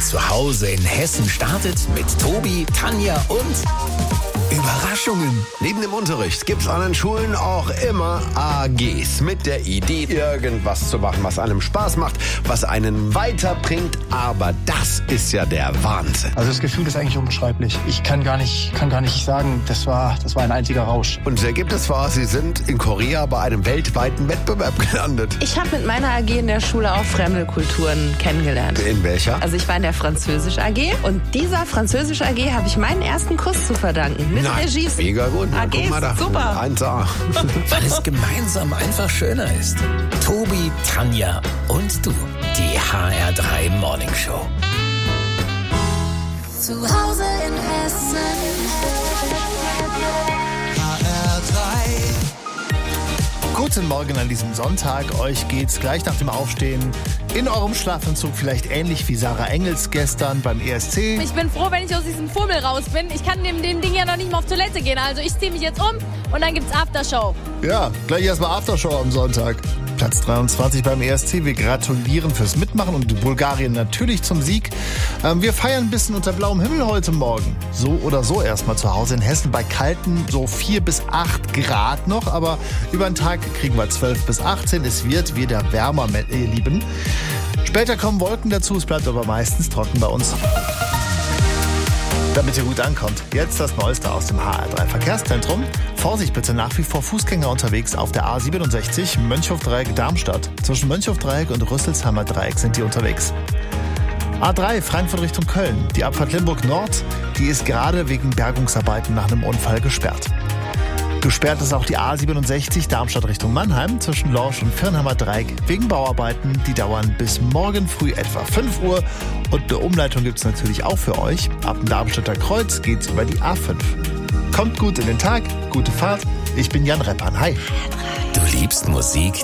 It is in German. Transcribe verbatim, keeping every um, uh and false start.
Zuhause in Hessen startet mit Tobi, Tanja und Überraschungen. Neben dem Unterricht gibt's an den Schulen auch immer A Gs mit der Idee, irgendwas zu machen, was einem Spaß macht, was einen weiterbringt. Aber das ist ja der Wahnsinn. Also das Gefühl ist eigentlich unbeschreiblich. Ich kann gar nicht, kann gar nicht sagen, das war, das war ein einziger Rausch. Und das Ergebnis war, Sie sind in Korea bei einem weltweiten Wettbewerb gelandet. Ich habe mit meiner A G in der Schule auch fremde Kulturen kennengelernt. In welcher? Also ich war in der Französisch A G und dieser Französisch A G habe ich meinen ersten Kuss zu verdanken. Mit Nein, Regie. mega gut. Na, A Gs, guck mal da. super. eins A. Weil es gemeinsam einfach schöner ist. Tobi, Tanja und du. Die H R drei Morning Show. Zu Hause in Hessen. H R drei. Guten Morgen an diesem Sonntag. Euch geht's gleich nach dem Aufstehen in eurem Schlafanzug vielleicht ähnlich wie Sarah Engels gestern beim E S C. Ich bin froh, wenn ich aus diesem Fummel raus bin. Ich kann neben dem Ding ja noch nicht mal auf Toilette gehen. Also ich ziehe mich jetzt um und dann gibt's Aftershow. Ja, gleich erstmal Aftershow am Sonntag. Platz dreiundzwanzig beim E S C. Wir gratulieren fürs Mitmachen und Bulgarien natürlich zum Sieg. Ähm, wir feiern ein bisschen unter blauem Himmel heute Morgen. So oder so erstmal zu Hause in Hessen bei kalten so vier bis acht Grad noch. Aber über den Tag kriegen wir zwölf bis achtzehn. Es wird wieder wärmer, ihr Lieben. Später kommen Wolken dazu. Es bleibt aber meistens trocken bei uns. Damit ihr gut ankommt, jetzt das Neueste aus dem H R drei Verkehrszentrum. Vorsicht bitte, nach wie vor Fußgänger unterwegs auf der A siebenundsechzig Mönchhof-Dreieck Darmstadt. Zwischen Mönchhof-Dreieck und Rüsselsheimer Dreieck sind die unterwegs. A drei Frankfurt Richtung Köln. Die Abfahrt Limburg Nord, die ist gerade wegen Bergungsarbeiten nach einem Unfall gesperrt. Gesperrt ist auch die A siebenundsechzig Darmstadt Richtung Mannheim zwischen Lorsch und Viernheimer Dreieck wegen Bauarbeiten. Die dauern bis morgen früh etwa fünf Uhr. Und eine Umleitung gibt es natürlich auch für euch. Ab dem Darmstädter Kreuz geht's über die A fünf. Kommt gut in den Tag, gute Fahrt. Ich bin Jan Reppan. Hi. Du liebst Musik,